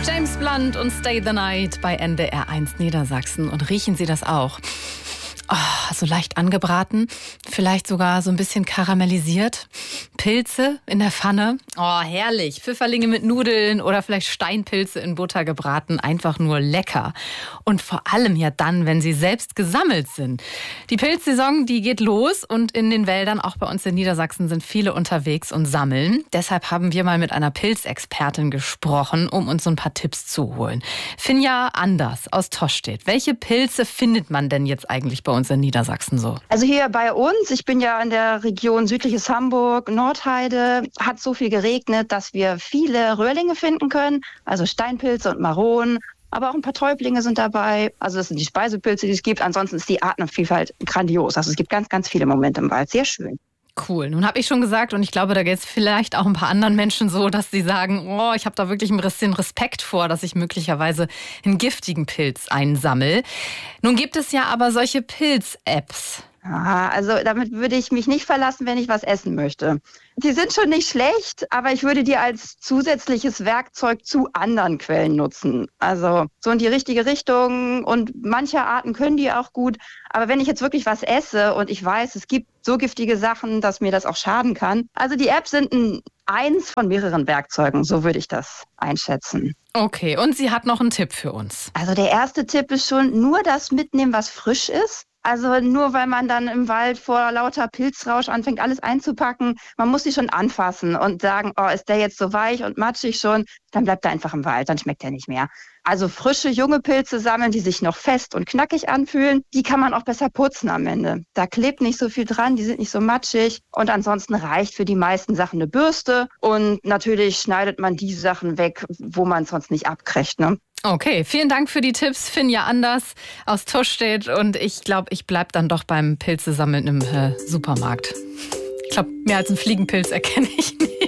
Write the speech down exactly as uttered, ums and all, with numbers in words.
James Blunt und Stay the Night bei N D R eins Niedersachsen. Und riechen Sie das auch? Oh, so leicht angebraten, vielleicht sogar so ein bisschen karamellisiert. Pilze in der Pfanne. Oh, herrlich. Pfifferlinge mit Nudeln oder vielleicht Steinpilze in Butter gebraten. Einfach nur lecker. Und vor allem ja dann, wenn sie selbst gesammelt sind. Die Pilzsaison, die geht los und in den Wäldern, auch bei uns in Niedersachsen, sind viele unterwegs und sammeln. Deshalb haben wir mal mit einer Pilzexpertin gesprochen, um uns so ein paar Tipps zu holen. Finja Anders aus Tostedt. Welche Pilze findet man denn jetzt eigentlich bei uns in Niedersachsen so? Also hier bei uns, ich bin ja in der Region südliches Hamburg, Nordheide, hat so viel geregnet, dass wir viele Röhrlinge finden können, also Steinpilze und Maronen, aber auch ein paar Täublinge sind dabei. Also das sind die Speisepilze, die es gibt. Ansonsten ist die Artenvielfalt grandios. Also es gibt ganz, ganz viele Momente im Wald. Sehr schön. Cool. Nun habe ich schon gesagt, und ich glaube, da geht es vielleicht auch ein paar anderen Menschen so, dass sie sagen, oh, ich habe da wirklich ein bisschen Respekt vor, dass ich möglicherweise einen giftigen Pilz einsammle. Nun gibt es ja aber solche Pilz-Apps. Ja, also damit würde ich mich nicht verlassen, wenn ich was essen möchte. Die sind schon nicht schlecht, aber ich würde die als zusätzliches Werkzeug zu anderen Quellen nutzen. Also so in die richtige Richtung, und manche Arten können die auch gut. Aber wenn ich jetzt wirklich was esse und ich weiß, es gibt so giftige Sachen, dass mir das auch schaden kann. Also die Apps sind ein, eins von mehreren Werkzeugen, so würde ich das einschätzen. Okay, und sie hat noch einen Tipp für uns. Also der erste Tipp ist schon, nur das mitnehmen, was frisch ist. Also nur weil man dann im Wald vor lauter Pilzrausch anfängt, alles einzupacken, man muss sie schon anfassen und sagen, oh, ist der jetzt so weich und matschig schon, dann bleibt er einfach im Wald, dann schmeckt er nicht mehr. Also frische, junge Pilze sammeln, die sich noch fest und knackig anfühlen, die kann man auch besser putzen am Ende. Da klebt nicht so viel dran, die sind nicht so matschig, und ansonsten reicht für die meisten Sachen eine Bürste, und natürlich schneidet man die Sachen weg, wo man es sonst nicht abkriegt, ne? Okay, vielen Dank für die Tipps, Finja Anders aus Tostedt. Und ich glaube, ich bleibe dann doch beim Pilzesammeln im äh, Supermarkt. Ich glaube, mehr als einen Fliegenpilz erkenne ich nicht.